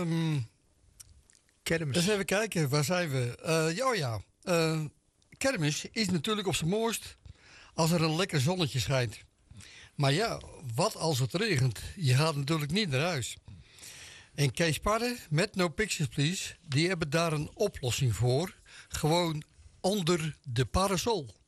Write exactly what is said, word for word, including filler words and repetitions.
Um, Kermis. eens even kijken, waar zijn we? Uh, ja, oh ja. Uh, kermis is natuurlijk op zijn mooist als er een lekker zonnetje schijnt. Maar ja, wat als het regent? Je gaat natuurlijk niet naar huis. En Kees Parre met No Pictures Please, die hebben daar een oplossing voor. Gewoon onder de parasol.